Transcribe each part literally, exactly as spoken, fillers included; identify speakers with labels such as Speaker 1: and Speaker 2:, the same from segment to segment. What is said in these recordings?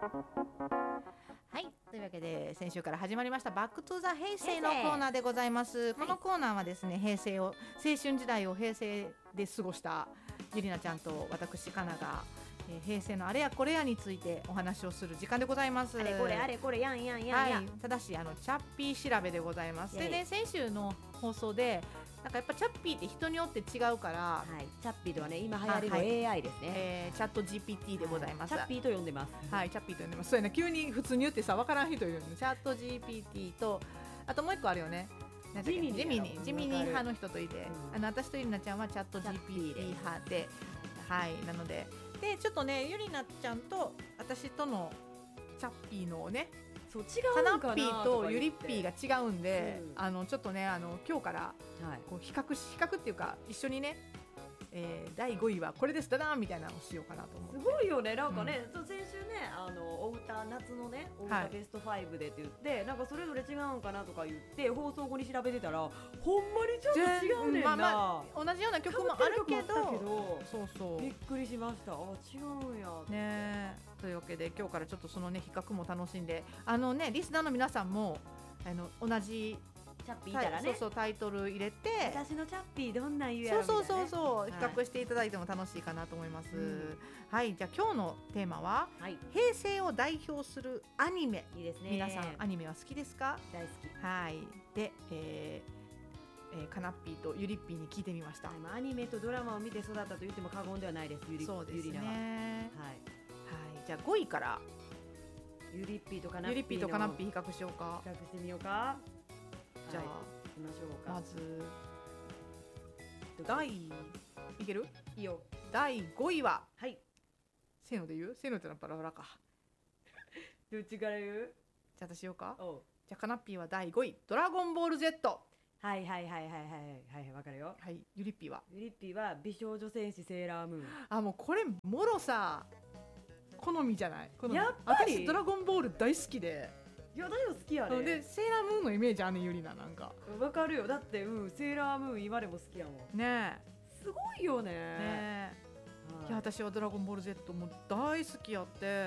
Speaker 1: はい、というわけで先週から始まりましたバックトゥザ平成のコーナーでございます。このコーナーはですね、平成を青春時代を平成で過ごしたゆりなちゃんと私かなが、えー、平成のあれやこれやについてお話をする時間でございます。
Speaker 2: あれこれあれこれやんやんやんやん、
Speaker 1: はい、ただしあのチャッピー調べでございます。でね、先週の放送でなんかやっぱチャッピーって人によって違うから、
Speaker 2: はい、チャッピーとはね今流行りの エーアイ ですね、はい、
Speaker 1: えー、チャット ジーピーティー でございます、
Speaker 2: はい、チャッピーと呼んでます。
Speaker 1: はい、チャッピーと呼んでます。そうやな、急に普通に言ってさ分からん人いるの。チャット ジーピーティー とあともう一個あるよね、
Speaker 2: ジミニ
Speaker 1: ジミニジミニ派の人といて、うん、あの私とゆりなちゃんはチャット ジーピーティー 派で、はいなのででちょっとねゆりなちゃんと私とのチャッピーのね、
Speaker 2: そう違うのかな、
Speaker 1: カナッピーとゆりっぴーが違うんで、
Speaker 2: うん、
Speaker 1: あのちょっとねあの今日からこう比較し比較っていうか一緒にね、えー、だいごいはこれですダダーンみたいなのをしようかなと思って。
Speaker 2: すごいよね、なんかね、うん、先週ねあのお歌夏のねお歌ベストファイブでって言って、はい、なんかそれぞれ違うんかなとか言って放送後に調べてたらほんまにちょっと違うねんな、まあま
Speaker 1: あ、同じような曲もあるけど、
Speaker 2: そうそうびっくりしました。あ違うんや
Speaker 1: ね。というわけで今日からちょっとそのね比較も楽しんで、あのねリスナーの皆さんもあの同じ
Speaker 2: チャッピーいたらね、
Speaker 1: そうそうタイトル入れて
Speaker 2: 私のチャッピーどんなん言うやろみたいな、ね、
Speaker 1: そうそうそうそう比較していただいても楽しいかなと思います、うん、はい。じゃあ今日のテーマは、はい、平成を代表するアニメ。
Speaker 2: いいですね。
Speaker 1: 皆さんアニメは好きですか？
Speaker 2: 大好き。
Speaker 1: はいで、えーえー、カナッピーとゆりっぴーに聞いてみました、はい、
Speaker 2: アニメとドラマを見て育ったと言っても過言ではないです。ゆり
Speaker 1: そうですね、
Speaker 2: ゆりなは、はいはい、
Speaker 1: じゃあごいから
Speaker 2: ゆりっぴーとカナッピーの
Speaker 1: ゆりっぴーとカナッピー比較しようか。
Speaker 2: 比較してみようか。
Speaker 1: じゃあ、
Speaker 2: はい、行きましょうか。
Speaker 1: まず第いける？
Speaker 2: いいよ。
Speaker 1: だいごいは、
Speaker 2: はい、
Speaker 1: せーので言う？せーのってのはバラバラか
Speaker 2: どっちから言う？
Speaker 1: じゃあ私言おうか。
Speaker 2: おう。
Speaker 1: じゃあカナッピーはだいごいドラゴンボール Z。
Speaker 2: はいはいはいはいはいはいわかるよ。
Speaker 1: はい。ゆりっぴーは
Speaker 2: ゆりっぴーは美少女戦士セーラームーン。
Speaker 1: あもうこれもろさ好みじゃない？好み。
Speaker 2: やっぱり
Speaker 1: 私ドラゴンボール大好きで、
Speaker 2: いや私も好きやね。
Speaker 1: でセーラームーンのイメージあんねんゆりな。なんか
Speaker 2: わかるよ。だってうんセーラームーン今でも好きやもん
Speaker 1: ね。え
Speaker 2: すごいよね。ね
Speaker 1: え、はい、いや私はドラゴンボール Z も大好きやって、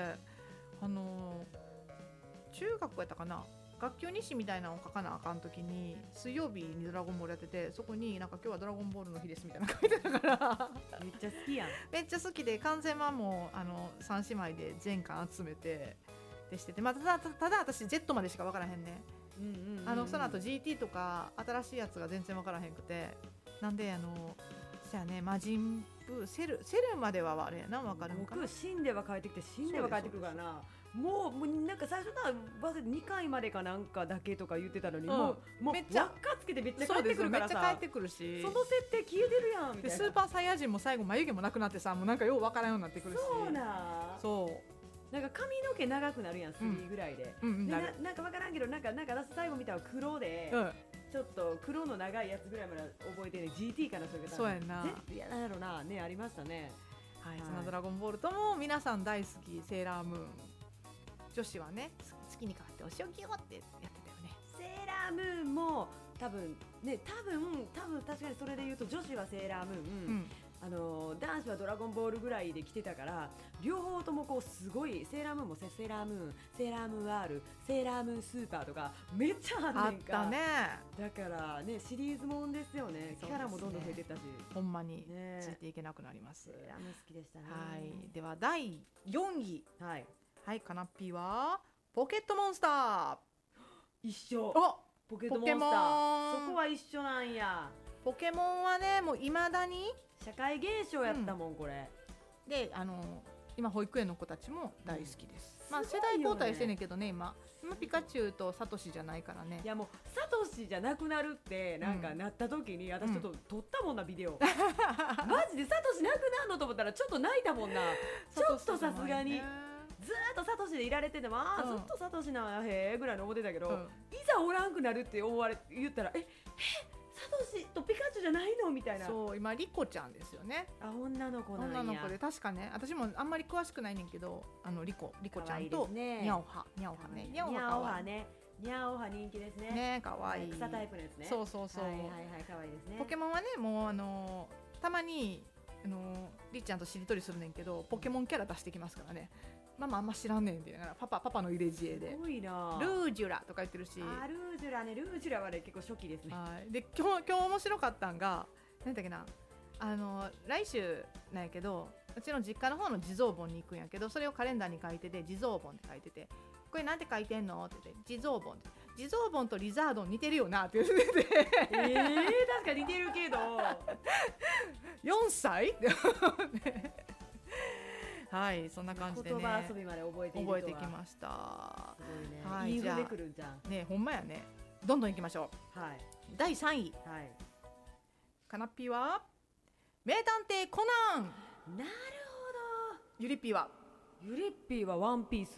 Speaker 1: あのー、中学校やったかな、学級日誌みたいなのを書かなあかんときに水曜日にドラゴンボールやってて、そこになんか今日はドラゴンボールの日ですみたいなの書いてたから
Speaker 2: めっちゃ好きやん。
Speaker 1: めっちゃ好きで完全版もあのさん姉妹で全巻集めてでしてて、まあ、ただただ私 Z までしか分からへんね、うんうんうんうん、あのその後 ジーティー とか新しいやつが全然分からへんくて、なんであのじゃあね魔人ブーセルセルまではあれやな分かるんかな。
Speaker 2: 僕死んでは帰ってきて死んでは帰ってくるからな。もうもうなんか最初のにかいまでかなんかだけとか言ってたのに、うん、もうもうめっちゃ輪っかつけてめっちゃ帰ってくるからさ、
Speaker 1: めっちゃ帰ってくるし、
Speaker 2: その設定消えてるやんみたいな。
Speaker 1: でスーパーサイヤ人も最後眉毛もなくなってさ、もうなんかよう分からんようになってくるし、
Speaker 2: そうな
Speaker 1: そう
Speaker 2: なんか髪の毛長くなるやんスリーぐらいで、うんうん、で な, なんか分からんけどなんかなんか私最後見たら黒で、うん、ちょっと黒の長いやつぐらいまで覚えてね ジーティー かなそれが
Speaker 1: そうやな
Speaker 2: 全部嫌なんやろなねありましたね。
Speaker 1: はい、はい、そのドラゴンボールとも皆さん大好きセーラームーン、女子はね好きに変わってお仕置きよってやってたよね。
Speaker 2: セーラームーンも多分ね多分多分確かにそれで言うと女子はセーラームーン、うん、あの男子はドラゴンボールぐらいで来てたから両方ともこうすごいセーラームーンもセーラームーンセーラームーン R セーラームーンスーパーとかめっちゃあんねんか。
Speaker 1: あったね。
Speaker 2: だからねシリーズもんですよね。キャラもどんどん増えてったし、
Speaker 1: ほんまについていけなくなります、
Speaker 2: ね、セーラームーン好きでしたね。
Speaker 1: はい、ではだいよんい、
Speaker 2: はい
Speaker 1: はい、カナッピーはポケットモンスター。
Speaker 2: 一緒。
Speaker 1: ポ
Speaker 2: ケットモンスターそこは一緒なんや。
Speaker 1: ポケモンはねもういまだに
Speaker 2: 社会現象やったもん、うん、これ
Speaker 1: であの今保育園の子たちも大好きです、うん、まあ世代交代してんねんけどね今今ピカチュウとサトシじゃないからね。
Speaker 2: いやもうサトシじゃなくなるってなんかなった時に、うん、私ちょっと撮ったもんなビデオマジでサトシなくなるのと思ったらちょっと泣いたもんなちょっとさすがにずーっとサトシでいられててもあ、うん、ずっとサトシなんやへーぐらいの思ってたけど、うん、いざおらんくなるって思われ言ったらええサトシとピカチュウじゃないのみたいな。
Speaker 1: そう今リコちゃんですよね。
Speaker 2: あ女の子なんや。
Speaker 1: 女の子で確かね私もあんまり詳しくないねんけどあのリコリコちゃんとニャオハニャオハね
Speaker 2: ニャオハねニャオハ人気ですね。
Speaker 1: ね可愛い
Speaker 2: 草タイプのやつね。
Speaker 1: そうそうそう。
Speaker 2: はいはいはい可愛いですね。
Speaker 1: ポケモンはねもうあのー、たまにあのー、りっちゃんとしりとりするねんけどポケモンキャラ出してきますからね。 ママあんま知らんねんって言いながらパパパパの入れ知恵です
Speaker 2: ごいな。
Speaker 1: ルージュラとか言ってるし、
Speaker 2: あルージュラね、ルージュラはね結構初期ですね。
Speaker 1: はいで今日今日面白かったんが何だっけな、あの来週なんやけどうちの実家の方の地蔵盆に行くんやけど、それをカレンダーに書いてて地蔵盆って書いてて、これなんて書いてんのって言って地蔵盆って、地蔵盆とリザードン似てるよなって言ってて
Speaker 2: えー、確かに似てるけど
Speaker 1: よんさいはいそんな感じでね
Speaker 2: 言葉遊びまで覚えているとは
Speaker 1: 覚えてきました。
Speaker 2: すごいね、
Speaker 1: はい
Speaker 2: いい風でくるんじゃん。
Speaker 1: ねほんまやね。どんどんいきましょう。
Speaker 2: はい
Speaker 1: だいさんい
Speaker 2: はい
Speaker 1: かなっぴーは名探偵コナン、
Speaker 2: なる
Speaker 1: ゆりっぴーは
Speaker 2: ほど。ゆりっぴーはワンピース。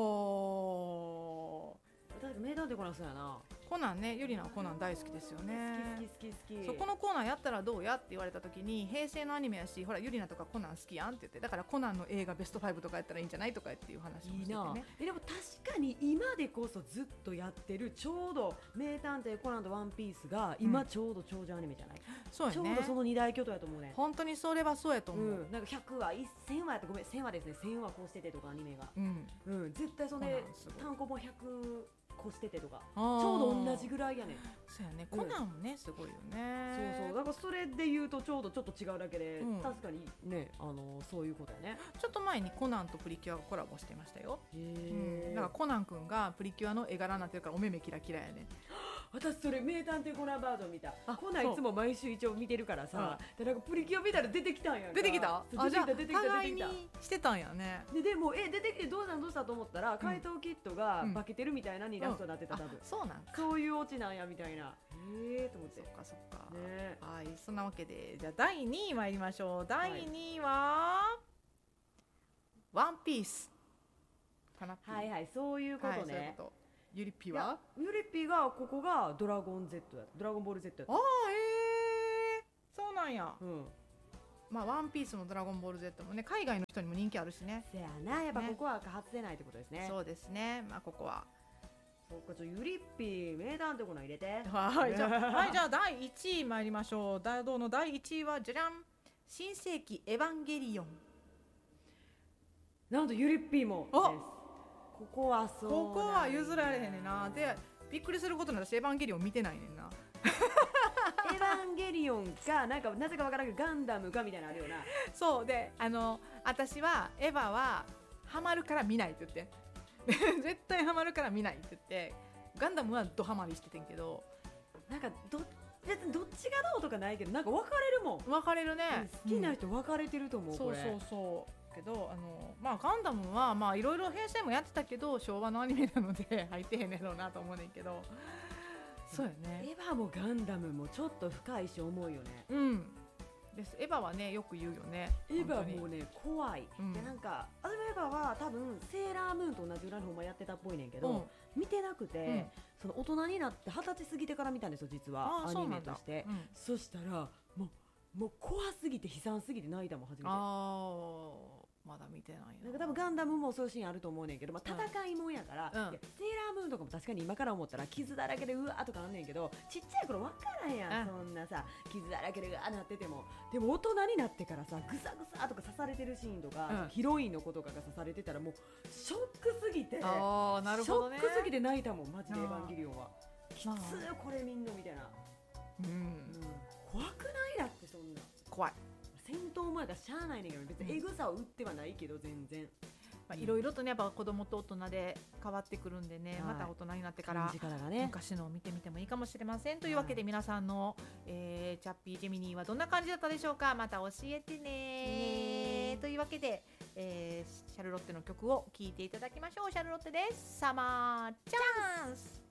Speaker 1: お
Speaker 2: だって名探偵コナンそうやな。
Speaker 1: コナンね、ゆりなはコナン大好きですよね。
Speaker 2: 好き好き好き好き。
Speaker 1: そこのコーナーやったらどうやって言われた時に、平成のアニメやしほらゆりなとかコナン好きやんって言って、だからコナンの映画ベストファイブとかやったらいいんじゃないとかっていう話をしててね。
Speaker 2: いいな。えでも確かに今でこそずっとやってるちょうど名探偵コナンとワンピースが今ちょうど長寿アニメじゃない、
Speaker 1: そうやね、
Speaker 2: ちょうどその二大巨頭やと思うね。
Speaker 1: 本当にそれはそうやと思う、
Speaker 2: うん、なんかひゃくわせんわやってごめんせんわですね、せんわこうしててとかアニメが、
Speaker 1: うん
Speaker 2: うん、絶対それ
Speaker 1: コナンすごい
Speaker 2: 単行本ひゃくこしててとか
Speaker 1: ちょ
Speaker 2: ちょうど同じぐらいやねん。
Speaker 1: そうやね、コナンもねすごいよね。
Speaker 2: そうそう、だからそれで言うとちょうどちょっと違うだけで、
Speaker 1: うん
Speaker 2: 確かにね、あのそういうことやね。
Speaker 1: ちょっと前にコナンとプリキュアがコラボしてましたよ。
Speaker 2: へ
Speaker 1: うん、
Speaker 2: え、
Speaker 1: だからコナン君がプリキュアの絵柄になってるからお目目キラキラやね。
Speaker 2: 私それ名探偵コナンバージョン見た。
Speaker 1: あ
Speaker 2: コナンいつも毎週一応見てるからさ、でなんかプリキュア見たら出てきたんやんか。
Speaker 1: 出てきた？
Speaker 2: そう出てきた出てきた出てきた。
Speaker 1: にしてたんやね。
Speaker 2: ででもえ出てきてどうしたんどうしたと思ったら、怪盗キッドが
Speaker 1: うん
Speaker 2: 化けてるみたいなにラストになってた、
Speaker 1: あ
Speaker 2: 多分
Speaker 1: そうなんか。
Speaker 2: そういうオチなんやみたいな。へえと思って
Speaker 1: そっかそっか。
Speaker 2: ね。
Speaker 1: はいそんなわけでじゃあだいにい参りましょう。だいにいは、ワンピースかな。
Speaker 2: はいはい、そういうこと
Speaker 1: はいそういう
Speaker 2: ね。
Speaker 1: こと。ゆりっぴ
Speaker 2: いや
Speaker 1: は？
Speaker 2: ゆりっぴがここがドラゴン Z やドラゴンボール Z やった。
Speaker 1: ああへえそうなんや。
Speaker 2: うん。
Speaker 1: まあワンピースもドラゴンボール Z もね海外の人にも人気あるしね。
Speaker 2: せやな、やっぱ
Speaker 1: ね
Speaker 2: ここは外せないってことですね。
Speaker 1: そうですね。まあここは。
Speaker 2: そうか、ちょゆりっぴ名探偵コナン入れて。
Speaker 1: はいじゃあはいじゃあだいいちい参りましょう。大道のだいいちいはじゃじゃん。新世紀エヴァンゲリオン。
Speaker 2: なんとゆりっぴもです。
Speaker 1: あ
Speaker 2: ここはそうなんや。
Speaker 1: ここは譲られへんねんな。でびっくりすることに私エヴァンゲリオン見てないねんな。
Speaker 2: エヴァンゲリオンかなんかなぜかわからんけどガンダムかみたいなのあるよな。
Speaker 1: そうであの私はエヴァはハマるから見ないって言って絶対ハマるから見ないって言ってガンダムはドハマりしててんけど
Speaker 2: なんかど別にどっちがどうとかないけどなんか分かれるもん。
Speaker 1: 分かれるね、
Speaker 2: 好きな人分かれてると思う、
Speaker 1: うん、
Speaker 2: これ。
Speaker 1: そうそうそうけどあのまあガンダムはまあいろいろ編成もやってたけど昭和のアニメなので入ってへんねやろうなと思うねんけどそうよね
Speaker 2: エヴァもガンダムもちょっと深いし重いよね。
Speaker 1: うんですエヴァはねよく言うよね。
Speaker 2: エヴ
Speaker 1: 本当に
Speaker 2: ァもうね怖い、
Speaker 1: うん
Speaker 2: でなんかあのエヴァは多分セーラームーンと同じ裏の方もやってたっぽいねんけど、
Speaker 1: うん
Speaker 2: 見てなくて、
Speaker 1: うん
Speaker 2: その大人になって二十歳過ぎてから見たんですよ実は
Speaker 1: あー
Speaker 2: アニ
Speaker 1: そうなんだ
Speaker 2: メとして。
Speaker 1: うん
Speaker 2: そしたらもうもう怖すぎて悲惨すぎて泣いたもん初めて。
Speaker 1: あーまだ見てない
Speaker 2: なんか多分ガンダムもそういうシーンあると思うねんけど、まあ、戦いもんやから、
Speaker 1: うん
Speaker 2: いやセーラームーンとかも確かに今から思ったら傷だらけでうわーとかあんねんけどちっちゃい頃分からんやん、
Speaker 1: うん
Speaker 2: そんなさ傷だらけでうわーなってても。でも大人になってからさぐさぐさとか刺されてるシーンとか、
Speaker 1: うん
Speaker 2: ヒロインの子とかが刺されてたらもうショックすぎて
Speaker 1: ああなるほどね
Speaker 2: ショックすぎて泣いたもんマジでエヴァンゲリオンは。きつ
Speaker 1: まあ
Speaker 2: ーこれみんなみたいな、
Speaker 1: うん
Speaker 2: うん、怖くないだってそんな
Speaker 1: 怖い
Speaker 2: 戦闘もやからしゃあないねんけど別にエグさを打ってはないけど全然
Speaker 1: まあいろいろとねやっぱ子供と大人で変わってくるんでね、
Speaker 2: はい
Speaker 1: また大人になってから
Speaker 2: 感じ方がね。
Speaker 1: 昔のを見てみてもいいかもしれません。というわけで皆さんの、えーチャッピージェミニーはどんな感じだったでしょうか。また教えてね
Speaker 2: ね
Speaker 1: というわけで、えーシャルロッテの曲を聴いていただきましょう。シャルロッテです。サマーチャンス。